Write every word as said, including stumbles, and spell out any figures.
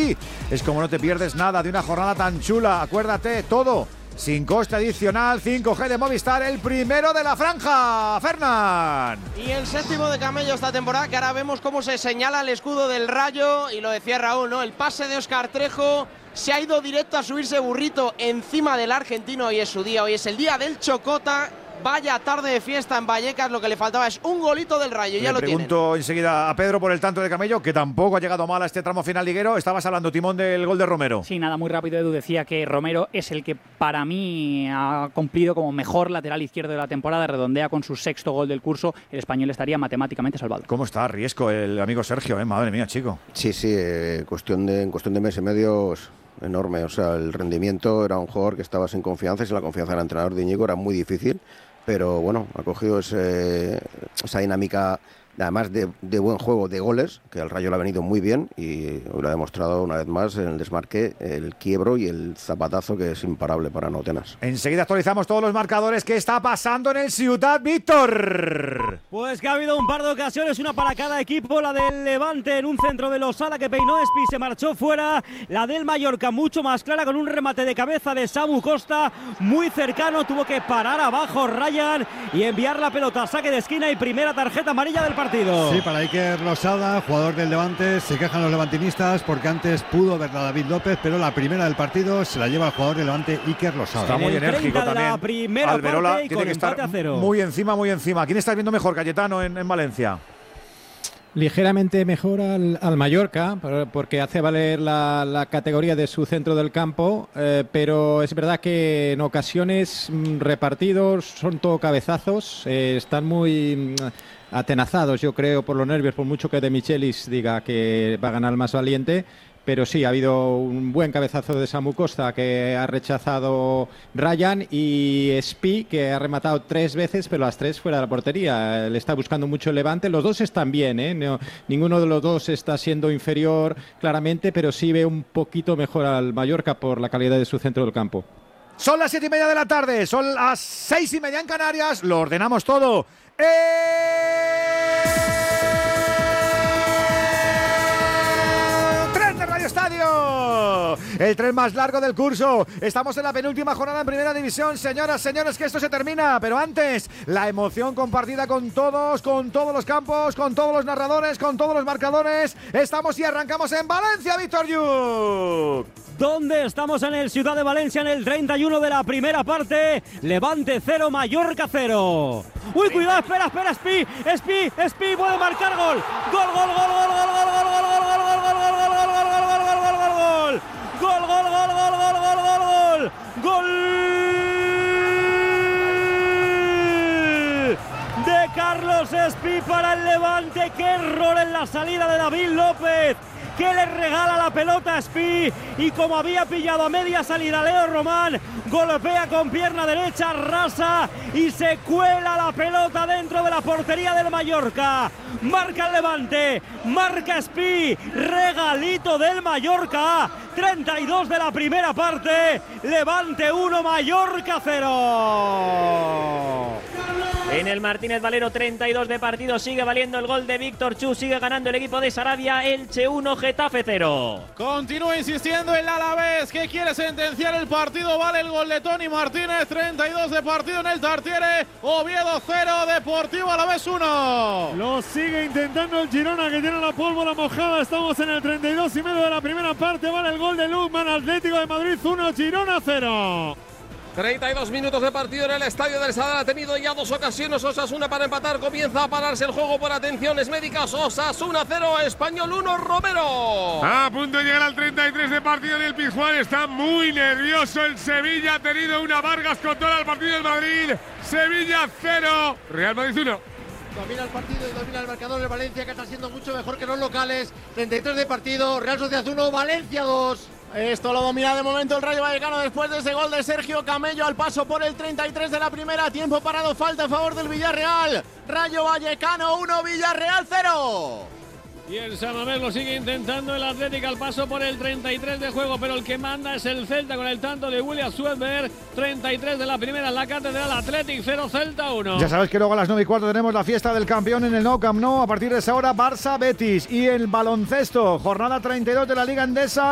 Así es como no te pierdes nada de una jornada tan chula. Acuérdate, todo sin coste adicional, cinco G de Movistar, el primero de la franja, Fernán. Y el séptimo de Camello esta temporada, que ahora vemos cómo se señala el escudo del Rayo, y lo decía Raúl, ¿no? El pase de Óscar Trejo, se ha ido directo a subirse Burrito encima del argentino. Hoy es su día, hoy es el día del Chocota. Vaya tarde de fiesta en Vallecas, lo que le faltaba es un golito del Rayo, ya Le lo tienen. pregunto enseguida a Pedro por el tanto de Camello, que tampoco ha llegado mal a este tramo final liguero. Estabas hablando, Timón, del gol de Romero. Sí, nada, muy rápido. Edu decía que Romero es el que para mí ha cumplido como mejor lateral izquierdo de la temporada, redondea con su sexto gol del curso. El español estaría matemáticamente salvado. ¿Cómo está Riesco, el amigo Sergio? Eh? Madre mía, chico. Sí, sí, eh, cuestión de, en cuestión de mes y medio enorme. O sea, el rendimiento era un jugador que estaba sin confianza, y sin la confianza del entrenador de Íñigo era muy difícil. Pero bueno, ha cogido ese, esa dinámica, además de, de buen juego de goles, que al Rayo le ha venido muy bien, y lo ha demostrado una vez más en el desmarque, el quiebro y el zapatazo, que es imparable para Notenas. Enseguida actualizamos todos los marcadores. ¿Qué está pasando en el Ciutat, Víctor? Pues que ha habido un par de ocasiones, una para cada equipo. La del Levante en un centro de Losada que peinó Espi, se marchó fuera. La del Mallorca mucho más clara, con un remate de cabeza de Samu Costa muy cercano, tuvo que parar abajo Ryan y enviar la pelota a saque de esquina, y primera tarjeta amarilla del partido. Sí, para Iker Losada, jugador del Levante. Se quejan los levantinistas porque antes pudo verla David López, pero la primera del partido se la lleva el jugador del Levante, Iker Losada. Está muy enérgico también. La primera Alberola parte y tiene con que estar empate a cero. muy encima, muy encima. ¿Quién está viendo mejor, Cayetano, en, en Valencia? Ligeramente mejor al, al Mallorca, porque hace valer la, la categoría de su centro del campo, eh, pero es verdad que en ocasiones mmm, repartidos son todo cabezazos, eh, están muy mmm, atenazados, yo creo, por los nervios, por mucho que De Michelis diga que va a ganar el más valiente. Pero sí, ha habido un buen cabezazo de Samu Costa que ha rechazado Ryan, y Espi, que ha rematado tres veces, pero las tres fuera de la portería. Le está buscando mucho el Levante. Los dos están bien, ¿eh? No, ninguno de los dos está siendo inferior claramente, pero sí ve un poquito mejor al Mallorca por la calidad de su centro del campo. Son las siete y media de la tarde, son las seis y media en Canarias. Lo ordenamos todo. ¡Eh! Estadio, el tren más largo del curso. Estamos en la penúltima jornada en Primera División, señoras, señores, que esto se termina, pero antes la emoción compartida con todos, con todos los campos, con todos los narradores, con todos los marcadores. Estamos y arrancamos en Valencia, Víctor Lluc. ¿Dónde estamos? En el Ciudad de Valencia, en el treinta y uno de la primera parte. Levante cero, Mallorca cero. Uy, cuidado, espera, espera, Espi, Espi, Espi puede marcar gol. Gol, gol, gol, gol, gol, gol, gol, gol, gol, gol, gol, gol, gol, gol, gol, gol, gol, gol, gol, gol. Gol, gol, gol, gol, gol, gol, gol, gol. Gol de Carlos Espi para el Levante. Qué error en la salida de David López, que le regala la pelota a Espi, y como había pillado a media salida Leo Román, golpea con pierna derecha, rasa y se cuela la pelota dentro de la portería del Mallorca. Marca el Levante, marca Espi, regalito del Mallorca. treinta y dos de la primera parte, Levante uno, Mallorca cero. En el Martínez Valero, treinta y dos de partido, sigue valiendo el gol de Víctor Chu, sigue ganando el equipo de Sarabia. Elche uno, Getafe cero. Continúa insistiendo el Alavés, que quiere sentenciar el partido. Vale el gol de Toni Martínez, treinta y dos de partido en el Tartiere. Oviedo cero, Deportivo Alavés uno. Lo sigue intentando el Girona, que tiene la pólvora mojada. Estamos en el treinta y dos y medio de la primera parte. Vale el gol de Lukman, Atlético de Madrid uno, Girona cero. treinta y dos minutos de partido en el estadio del Sadar. Ha tenido ya dos ocasiones Osasuna para empatar. Comienza a pararse el juego por atenciones médicas. Osasuna cero, Español uno, Romero. A punto de llegar al treinta y tres de partido en el Pizjuán. Está muy nervioso el Sevilla. Ha tenido una Vargas controla el partido del Madrid. Sevilla cero, Real Madrid uno. Domina el partido y domina el marcador de Valencia, que está siendo mucho mejor que los locales. treinta y tres de partido, Real Sociedad uno, Valencia dos. Esto lo domina de momento el Rayo Vallecano después de ese gol de Sergio Camello al paso por el treinta y tres de la primera. Tiempo parado, falta a favor del Villarreal. Rayo Vallecano uno, Villarreal cero. Y el San Mamés lo sigue intentando el Atlético al paso por el treinta y tres de juego, pero el que manda es el Celta con el tanto de William Swedberg. treinta y tres de la primera en la Catedral. Atlético cero, Celta uno. Ya sabes que luego a las nueve y cuarto tenemos la fiesta del campeón en el Nou Camp Nou. A partir de esa hora, Barça Betis. Y el baloncesto, jornada treinta y dos de la Liga Endesa.